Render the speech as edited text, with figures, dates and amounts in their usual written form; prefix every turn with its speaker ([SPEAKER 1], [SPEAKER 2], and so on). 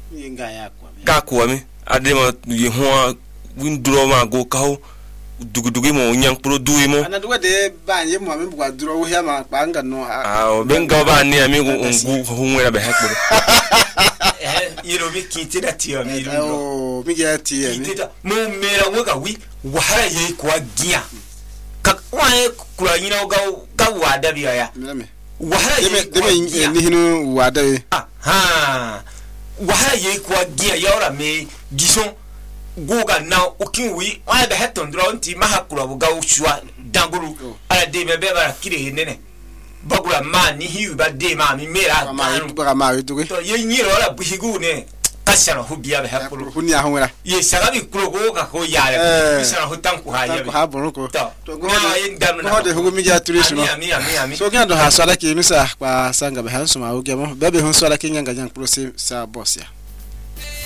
[SPEAKER 1] ga ko mi ade ma ye ho windro ma go ka ho dugudugi mo nyang pro duwi mo
[SPEAKER 2] ana duwa de ba nye mo mi bwa duro wo hia ma pa nga no
[SPEAKER 1] o benga ba ni ami go ngu ho nwera be hakpo
[SPEAKER 3] yiro bi kiti da ti o mi
[SPEAKER 2] o mi ya ti e mi
[SPEAKER 3] mo mera wo ga wi wahara ye ko agia ka wa e kura yina ga wa da bi ya wahara ye
[SPEAKER 2] de me ni hinu wa da
[SPEAKER 3] wahara ye ko agia yora me gison goga na okinwi wa be heton dronti mahakura buga ushwa danguru ala de be ba kire nene bagura ma ni hiu ba de ma mi mera
[SPEAKER 2] ma to
[SPEAKER 3] ye nyiro ala buhigu ne kasara hubia be hakuru
[SPEAKER 2] huni ahwera
[SPEAKER 3] ye sagabi kuro goga ko yare kasara hutanku ha ye
[SPEAKER 2] ha bonuko
[SPEAKER 3] to na ye ndanu na
[SPEAKER 2] de hugu mi ja turisu no
[SPEAKER 3] ami
[SPEAKER 2] so kendo ha swala ki nusa kwa sanga be hanso ma ugemo bebe hon swala ki nyanga nyang pro se sa boss ya